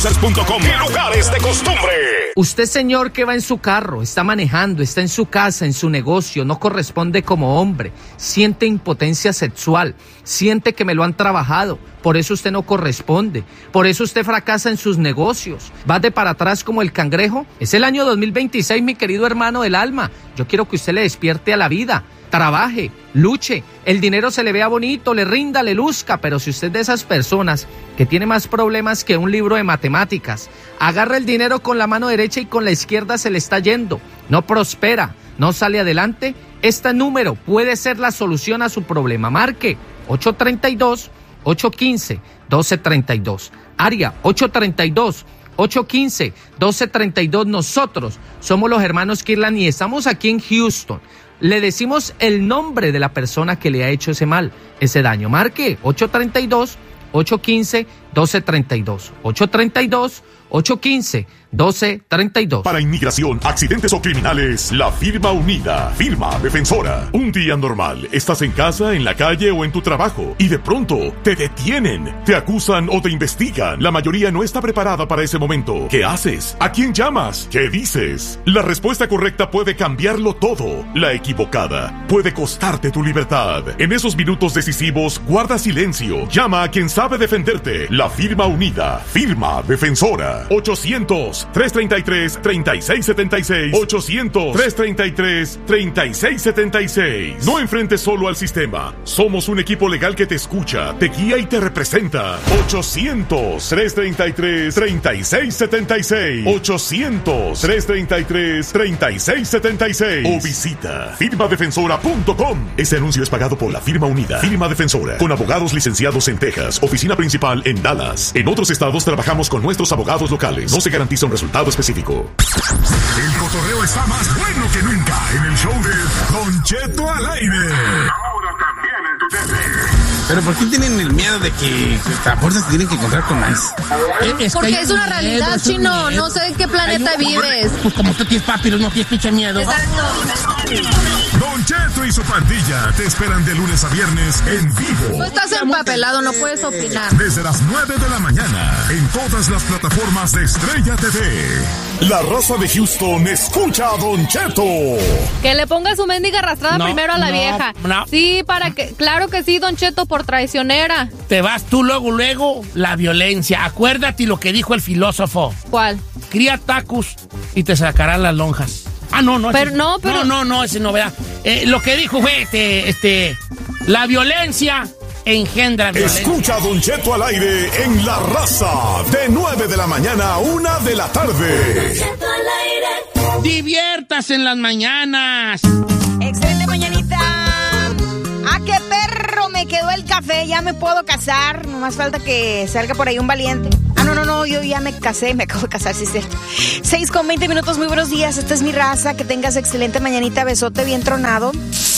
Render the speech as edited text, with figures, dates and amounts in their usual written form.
¿Qué lugares de costumbre? Usted, señor, que va en su carro, está manejando, está en su casa, en su negocio, no corresponde como hombre, siente impotencia sexual, siente que me lo han trabajado, por eso usted no corresponde, por eso usted fracasa en sus negocios, va de para atrás como el cangrejo. Es el año 2026, mi querido hermano del alma. Yo quiero que usted le despierte a la vida. Trabaje, luche, el dinero se le vea bonito, le rinda, le luzca, pero si usted es de esas personas que tiene más problemas que un libro de matemáticas, agarra el dinero con la mano derecha y con la izquierda se le está yendo, no prospera, no sale adelante, este número puede ser la solución a su problema. Marque 832-815-1232, área 832-815-1232. Nosotros somos los hermanos Kirlan y estamos aquí en Houston. Le decimos el nombre de la persona que le ha hecho ese mal, ese daño. Marque 832-815-1232. 832-815-1232. Para inmigración, accidentes o criminales, la firma unida, firma defensora. Un día normal, estás en casa, en la calle o en tu trabajo y de pronto te detienen, te acusan o te investigan. La mayoría no está preparada para ese momento. ¿Qué haces? ¿A quién llamas? ¿Qué dices? La respuesta correcta puede cambiarlo todo. La equivocada puede costarte tu libertad. En esos minutos decisivos, guarda silencio. Llama a quien sabe defenderte. La firma unida, firma defensora. 800-333-3676. 800-333-3676. No enfrentes solo al sistema. Somos un equipo legal que te escucha, te guía y te representa. 800-333-3676. 800-333-3676. O visita firmadefensora.com. Este anuncio es pagado por la firma unida, firma defensora, con abogados licenciados en Texas, oficina principal en Dallas. En otros estados trabajamos con nuestros abogados locales. No se garantiza un resultado específico. El cotorreo está más bueno que nunca en el show de Don Cheto al aire. Ahora también en tu tele. Pero ¿por qué tienen el miedo de que a fuerzas se tienen que encontrar con más? Porque es una realidad, Chino. No sé en qué planeta vives. Pues como tú tienes papiros, no tienes pinche miedo. Exacto. Don Cheto y su pandilla te esperan de lunes a viernes en vivo. Tú estás empapelado, no puedes opinar. Desde las 9 de la mañana en todas las plataformas de Estrella TV. La raza de Houston escucha a Don Cheto. Que le ponga su mendiga arrastrada primero a la vieja. No. Sí, para que, claro que sí, Don Cheto, por traicionera. Te vas tú luego, la violencia. Acuérdate lo que dijo el filósofo. ¿Cuál? Cría tacos y te sacarán las lonjas. Ah, no. Pero ese, no, ese no, ¿verdad? Lo que dijo fue, la violencia engendra violencia. Escucha a Don Cheto al aire en La Raza, de 9 de la mañana a 1 de la tarde. Cheto al aire. Diviértase en las mañanas. Excelente mañanita. ¡Ah, qué perro! Me quedó el café, ya me puedo casar. No más falta que salga por ahí un valiente. No, yo ya me casé, me acabo de casar, sí es cierto. 6:20 minutos, muy buenos días, esta es mi raza, que tengas excelente mañanita, besote bien tronado.